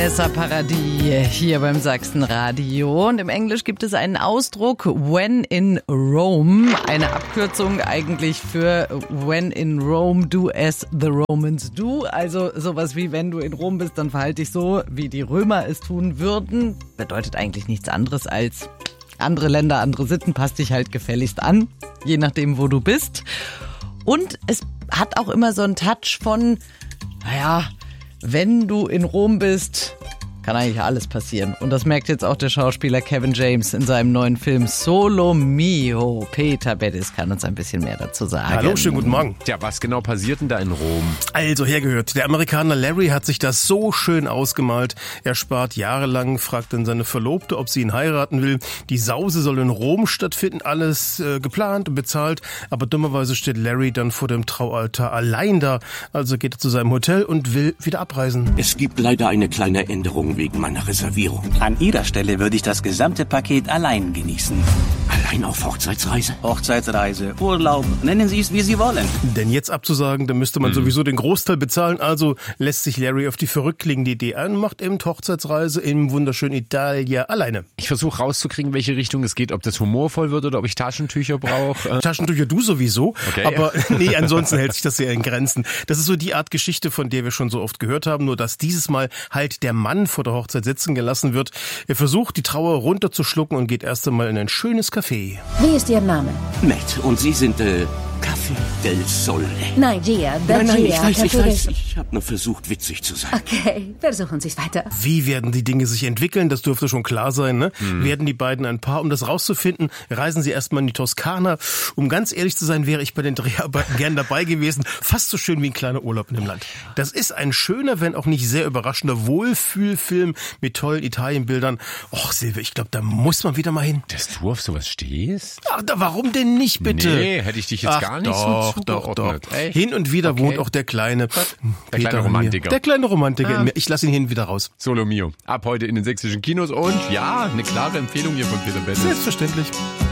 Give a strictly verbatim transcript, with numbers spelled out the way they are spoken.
Vanessa Paradis hier beim Sachsenradio. Und im Englisch gibt es einen Ausdruck, when in Rome, eine Abkürzung eigentlich für when in Rome, do as the Romans do. Also sowas wie, wenn du in Rom bist, dann verhalte dich so, wie die Römer es tun würden. Bedeutet eigentlich nichts anderes als andere Länder, andere Sitten, passt dich halt gefälligst an, je nachdem, wo du bist. Und es hat auch immer so einen Touch von, naja, wenn du in Rom bist, kann eigentlich alles passieren. Und das merkt jetzt auch der Schauspieler Kevin James in seinem neuen Film Solo Mio. Peter Bettis kann uns ein bisschen mehr dazu sagen. Hallo, schönen guten Morgen. Tja, was genau passiert denn da in Rom? Also, hergehört. Der Amerikaner Larry hat sich das so schön ausgemalt. Er spart jahrelang, fragt dann seine Verlobte, ob sie ihn heiraten will. Die Sause soll in Rom stattfinden, alles äh, geplant und bezahlt. Aber dummerweise steht Larry dann vor dem Traualtar allein da. Also geht er zu seinem Hotel und will wieder abreisen. Es gibt leider eine kleine Änderung wegen meiner Reservierung. An Ihrer Stelle würde ich das gesamte Paket allein genießen. Allein auf Hochzeitsreise? Hochzeitsreise, Urlaub, nennen Sie es, wie Sie wollen. Denn jetzt abzusagen, da müsste man mhm. sowieso den Großteil bezahlen. Also lässt sich Larry auf die verrückt klingende Idee ein, macht eben Hochzeitsreise im wunderschönen Italien alleine. Ich versuche rauszukriegen, welche Richtung es geht, ob das humorvoll wird oder ob ich Taschentücher brauche. Taschentücher du sowieso, okay. Aber nee, ansonsten hält sich das sehr in Grenzen. Das ist so die Art Geschichte, von der wir schon so oft gehört haben, nur dass dieses Mal halt der Mann vor der Hochzeit sitzen gelassen wird. Er versucht, die Trauer runterzuschlucken und geht erst einmal in ein schönes Café. Wie ist Ihr Name? Matt. Und Sie sind, äh, Café del Sole. Nein, Gia. Nein, nein, ich weiß, ich Café weiß. Ich habe nur versucht, witzig zu sein. Okay, versuchen Sie es weiter. Wie werden die Dinge sich entwickeln? Das dürfte schon klar sein, ne? Hm. Werden die beiden ein Paar? Um das rauszufinden, reisen sie erstmal in die Toskana. Um ganz ehrlich zu sein, wäre ich bei den Dreharbeiten gern dabei gewesen. Fast so schön wie ein kleiner Urlaub in dem Land. Das ist ein schöner, wenn auch nicht sehr überraschender Wohlfühlfilm mit tollen Italienbildern. Och, Silve, ich glaube, da muss man wieder mal hin. Dass du auf sowas stehst? Ach, da, warum denn nicht, bitte? Nee, hätte ich dich jetzt Ach, gar nicht doch, so doch, zugeordnet. doch. Hin und wieder okay. wohnt auch der kleine Der Peter kleine Romantiker. Der kleine Romantiker ah. in mir. Ich lasse ihn hin und wieder raus. Solo Mio. Ab heute in den sächsischen Kinos und ja, eine klare Empfehlung hier von Peter Bettis. Selbstverständlich.